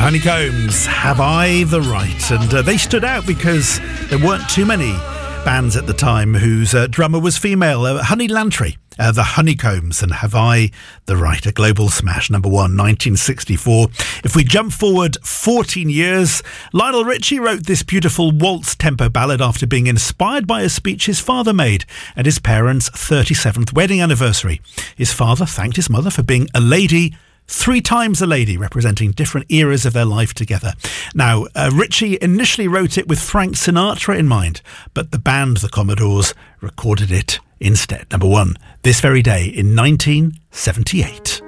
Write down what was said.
Honeycombs, Have I the Right? And they stood out because there weren't too many bands at the time whose drummer was female. Honey Lantry, the Honeycombs, and Have I the Right? A global smash, number one, 1964. If we jump forward 14 years, Lionel Richie wrote this beautiful waltz tempo ballad after being inspired by a speech his father made at his parents' 37th wedding anniversary. His father thanked his mother for being a lady, 3 times a lady, representing different eras of their life together. Now, Richie initially wrote it with Frank Sinatra in mind, but the band The Commodores recorded it instead. Number one, this very day in 1978.